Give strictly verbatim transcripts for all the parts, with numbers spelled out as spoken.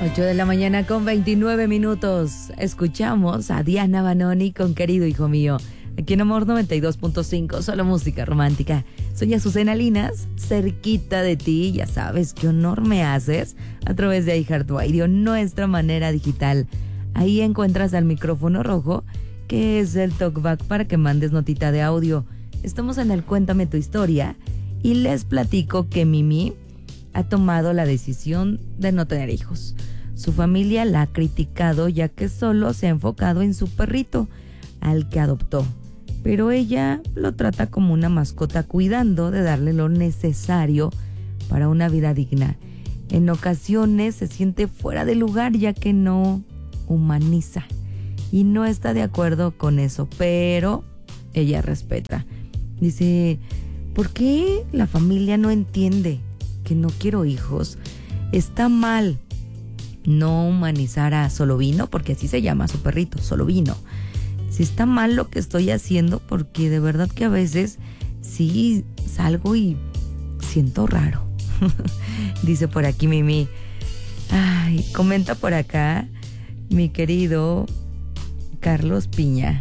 ocho de la mañana con veintinueve minutos. Escuchamos a Diana Banoni con Querido Hijo Mío. Aquí en Amor noventa y dos punto cinco, solo música romántica. Soy Azucena Linas, cerquita de ti. Ya sabes qué honor me haces a través de iHeartRadio, nuestra manera digital. Ahí encuentras al micrófono rojo, que es el talkback para que mandes notita de audio. Estamos en el Cuéntame tu historia y les platico que Mimi ha tomado la decisión de no tener hijos. Su familia la ha criticado ya que solo se ha enfocado en su perrito, al que adoptó. Pero ella lo trata como una mascota, cuidando de darle lo necesario para una vida digna. En ocasiones se siente fuera de lugar ya que no humaniza y no está de acuerdo con eso, pero ella respeta. Dice, ¿por qué la familia no entiende que no quiero hijos? Está mal no humanizar a Solovino, porque así se llama su perrito, Solovino. Si está mal lo que estoy haciendo, porque de verdad que a veces sí salgo y siento raro. Dice por aquí Mimi. Ay, comenta por acá mi querido Carlos Piña.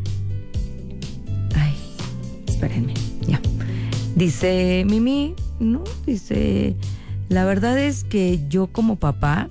Ay, espérenme, ya. Dice Mimi, no, dice, la verdad es que yo como papá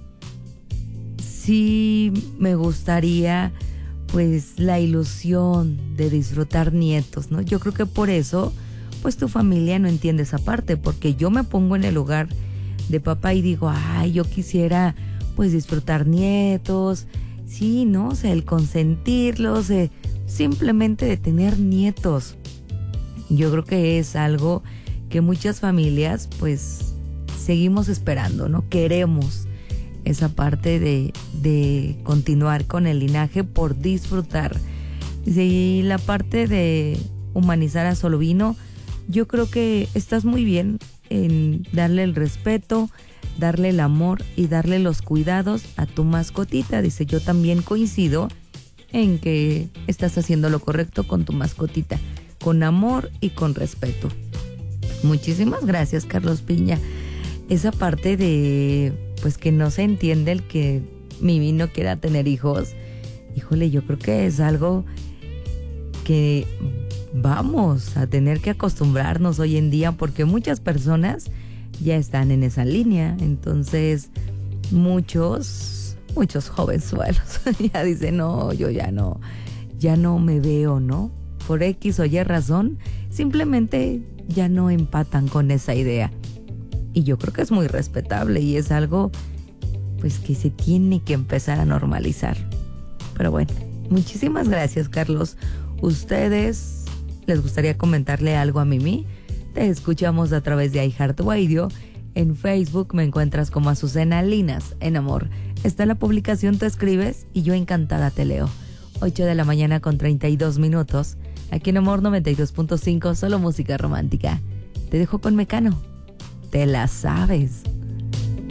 sí me gustaría pues la ilusión de disfrutar nietos, ¿no? Yo creo que por eso pues tu familia no entiende esa parte, porque yo me pongo en el lugar de papá y digo, ay, yo quisiera pues disfrutar nietos, sí, ¿no? O sea, el consentirlos, eh, simplemente de tener nietos. Yo creo que es algo que muchas familias pues seguimos esperando, ¿no? Queremos esa parte de, de continuar con el linaje por disfrutar. Y la parte de humanizar a Solovino, yo creo que estás muy bien en darle el respeto, darle el amor y darle los cuidados a tu mascotita. Dice, yo también coincido en que estás haciendo lo correcto con tu mascotita, con amor y con respeto. Muchísimas gracias, Carlos Piña. Esa parte de pues que no se entiende el que Mimi no quiera tener hijos, híjole, yo creo que es algo que vamos a tener que acostumbrarnos hoy en día, porque muchas personas ya están en esa línea. Entonces muchos muchos jovenzuelos ya dicen, no, yo ya no ya no me veo, ¿no? Por X o Y razón, simplemente ya no empatan con esa idea. Y yo creo que es muy respetable y es algo pues que se tiene que empezar a normalizar. Pero bueno, muchísimas gracias, Carlos. ¿Ustedes les gustaría comentarle algo a Mimi? Te escuchamos a través de iHeartRadio. En Facebook me encuentras como Azucena Linas en Amor. Está la publicación, tú escribes y yo encantada te leo. ocho de la mañana con treinta y dos minutos. Aquí en Amor noventa y dos punto cinco, solo música romántica. Te dejo con Mecano. Te la sabes.